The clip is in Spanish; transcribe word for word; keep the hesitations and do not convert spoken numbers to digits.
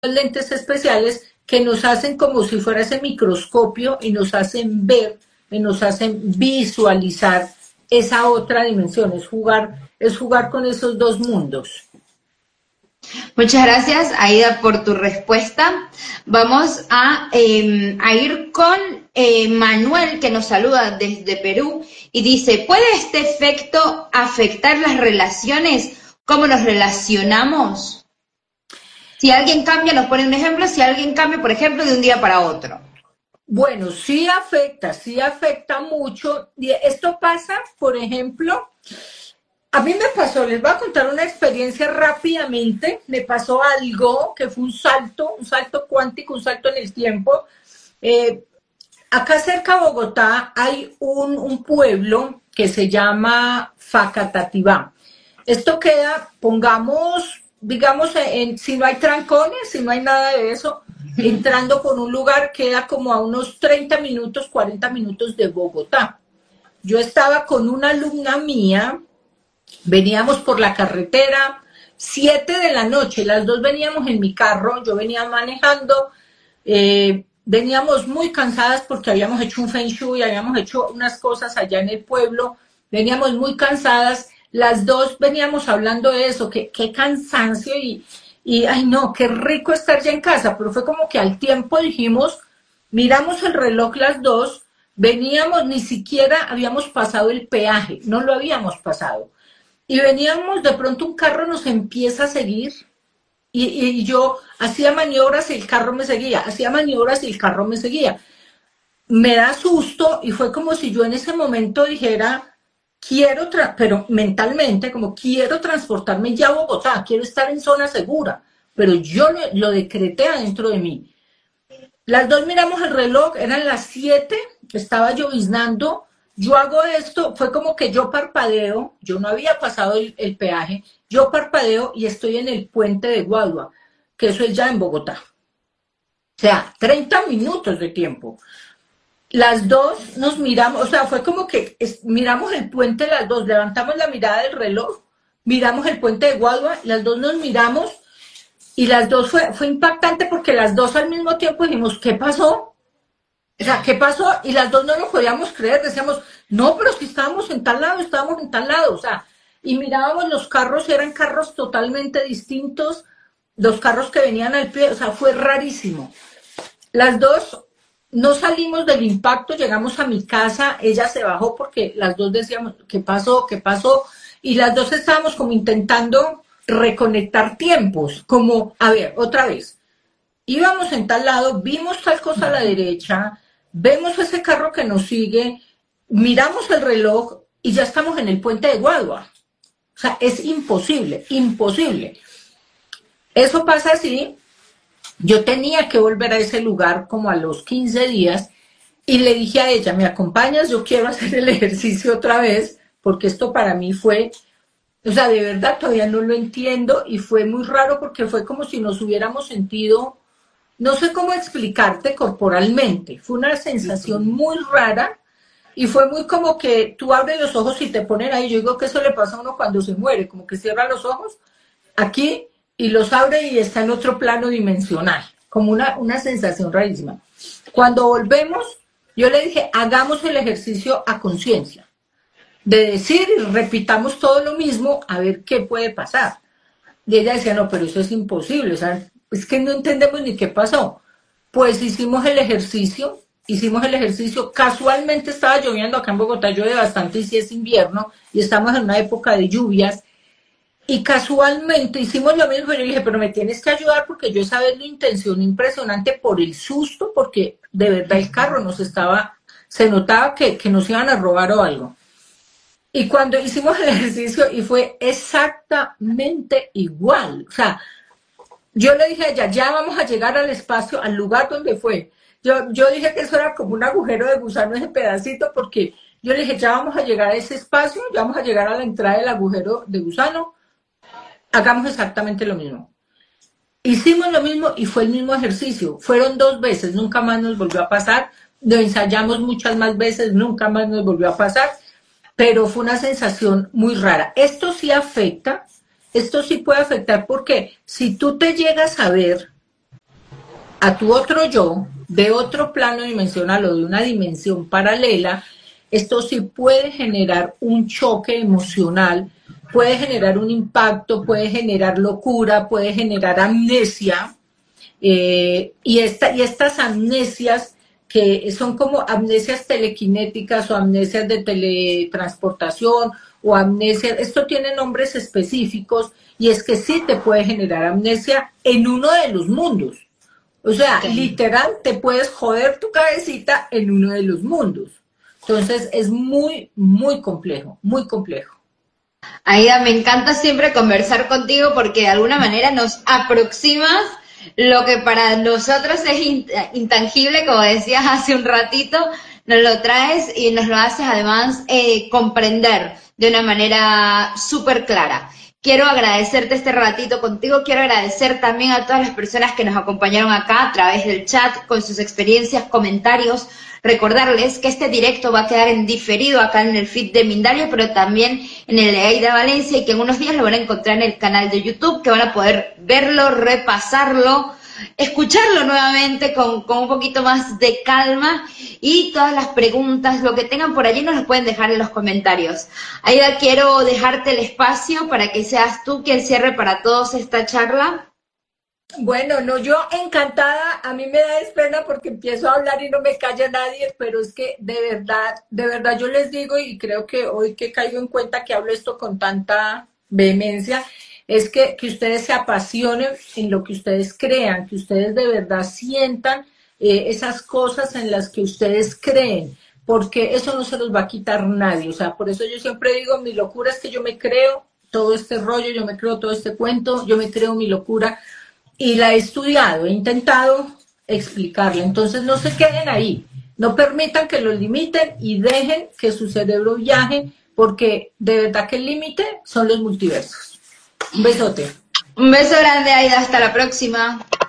lentes especiales que nos hacen como si fuera ese microscopio y nos hacen ver, y nos hacen visualizar esa otra dimensión, es jugar, es jugar con esos dos mundos. Muchas gracias, Aida, por tu respuesta. Vamos a, eh, a ir con eh, Manuel, que nos saluda desde Perú, y dice, ¿puede este efecto afectar las relaciones? ¿Cómo nos relacionamos? Si alguien cambia, nos pone un ejemplo, si alguien cambia, por ejemplo, de un día para otro. Bueno, sí afecta, sí afecta mucho. Esto pasa, por ejemplo, a mí me pasó, les voy a contar una experiencia rápidamente, me pasó algo que fue un salto, un salto cuántico, un salto en el tiempo. Eh, acá cerca de Bogotá hay un, un pueblo que se llama Facatativá. Esto queda, pongamos, digamos, en, si no hay trancones, si no hay nada de eso, entrando por un lugar queda como a unos treinta minutos, cuarenta minutos de Bogotá. Yo estaba con una alumna mía, veníamos por la carretera, siete de la noche, las dos veníamos en mi carro, yo venía manejando, eh, veníamos muy cansadas porque habíamos hecho un feng shui, habíamos hecho unas cosas allá en el pueblo, veníamos muy cansadas, las dos veníamos hablando de eso, que qué cansancio y, y, ay no, qué rico estar ya en casa, pero fue como que al tiempo dijimos, miramos el reloj las dos, veníamos, ni siquiera habíamos pasado el peaje, no lo habíamos pasado. Y veníamos, de pronto un carro nos empieza a seguir y, y yo hacía maniobras y el carro me seguía, hacía maniobras y el carro me seguía. Me da susto y fue como si yo en ese momento dijera, quiero, pero mentalmente, como quiero transportarme ya a Bogotá, quiero estar en zona segura, pero yo lo, lo decreté adentro de mí. Las dos miramos el reloj, eran las siete, estaba lloviznando. Yo hago esto, fue como que yo parpadeo, yo no había pasado el, el peaje, yo parpadeo y estoy en el puente de Guadua, que eso es ya en Bogotá. O sea, treinta minutos de tiempo. Las dos nos miramos, o sea, fue como que es, miramos el puente las dos, levantamos la mirada del reloj, miramos el puente de Guadua, las dos nos miramos y las dos fue, fue impactante porque las dos al mismo tiempo dijimos, ¿qué pasó? O sea, ¿qué pasó? Y las dos no lo podíamos creer, decíamos, no, pero si estábamos en tal lado, estábamos en tal lado, o sea, y mirábamos los carros, eran carros totalmente distintos, los carros que venían al pie, o sea, fue rarísimo. Las dos no salimos del impacto, llegamos a mi casa, ella se bajó porque las dos decíamos, ¿qué pasó? ¿Qué pasó? Y las dos estábamos como intentando reconectar tiempos, como, a ver, otra vez, íbamos en tal lado, vimos tal cosa a la derecha, vemos ese carro que nos sigue, miramos el reloj y ya estamos en el puente de Guadua. O sea, es imposible, imposible. Eso pasa así. Yo tenía que volver a ese lugar como a los quince días y le dije a ella, ¿me acompañas? Yo quiero hacer el ejercicio otra vez porque esto para mí fue, o sea, de verdad todavía no lo entiendo y fue muy raro porque fue como si nos hubiéramos sentido, no sé cómo explicarte corporalmente, fue una sensación muy rara y fue muy como que tú abres los ojos y te ponen ahí, yo digo que eso le pasa a uno cuando se muere, como que cierra los ojos aquí y los abre y está en otro plano dimensional, como una, una sensación rarísima. Cuando volvemos, yo le dije, hagamos el ejercicio a conciencia, de decir y repitamos todo lo mismo a ver qué puede pasar. Y ella decía, no, pero eso es imposible, o sea, es que no entendemos ni qué pasó. Pues hicimos el ejercicio, hicimos el ejercicio, casualmente estaba lloviendo, acá en Bogotá llueve bastante y si es invierno, y estamos en una época de lluvias, y casualmente hicimos lo mismo, y yo le dije, pero me tienes que ayudar porque yo esa vez lo intencioné impresionante por el susto, porque de verdad el carro nos estaba, se notaba que, que nos iban a robar o algo. Y cuando hicimos el ejercicio, y fue exactamente igual, o sea, yo le dije a ella, ya vamos a llegar al espacio, al lugar donde fue. Yo, yo dije que eso era como un agujero de gusano, ese pedacito, porque yo le dije, ya vamos a llegar a ese espacio, ya vamos a llegar a la entrada del agujero de gusano, hagamos exactamente lo mismo. Hicimos lo mismo y fue el mismo ejercicio. Fueron dos veces, nunca más nos volvió a pasar. Lo ensayamos muchas más veces, nunca más nos volvió a pasar, pero fue una sensación muy rara. Esto sí afecta. Esto sí puede afectar porque si tú te llegas a ver a tu otro yo, de otro plano dimensional o de una dimensión paralela, esto sí puede generar un choque emocional, puede generar un impacto, puede generar locura, puede generar amnesia, eh, y, esta, y estas amnesias que son como amnesias telequinéticas o amnesias de teletransportación o amnesia, esto tiene nombres específicos y es que sí te puede generar amnesia en uno de los mundos. O sea, okay, literal, te puedes joder tu cabecita en uno de los mundos. Entonces, es muy, muy complejo, muy complejo. Aida, me encanta siempre conversar contigo porque de alguna manera nos aproximas lo que para nosotros es intangible, como decías hace un ratito, nos lo traes y nos lo haces además eh, comprender de una manera súper clara. Quiero agradecerte este ratito contigo, quiero agradecer también a todas las personas que nos acompañaron acá a través del chat con sus experiencias, comentarios. Recordarles que este directo va a quedar en diferido acá en el feed de Mindalia, pero también en el de Aida Valencia y que en unos días lo van a encontrar en el canal de YouTube, que van a poder verlo, repasarlo, escucharlo nuevamente con, con un poquito más de calma y todas las preguntas, lo que tengan por allí nos los pueden dejar en los comentarios. Aida, quiero dejarte el espacio para que seas tú quien cierre para todos esta charla. Bueno, no, yo encantada, a mí me da pena porque empiezo a hablar y no me calla nadie, pero es que de verdad, de verdad yo les digo y creo que hoy que caigo en cuenta que hablo esto con tanta vehemencia, es que, que ustedes se apasionen en lo que ustedes crean, que ustedes de verdad sientan eh, esas cosas en las que ustedes creen, porque eso no se los va a quitar nadie. O sea, por eso yo siempre digo, mi locura es que yo me creo todo este rollo, yo me creo todo este cuento, yo me creo mi locura y la he estudiado, he intentado explicarla. Entonces no se queden ahí, no permitan que los limiten y dejen que su cerebro viaje, porque de verdad que el límite son los multiversos. Un besote. Un beso grande, Aida. Hasta la próxima.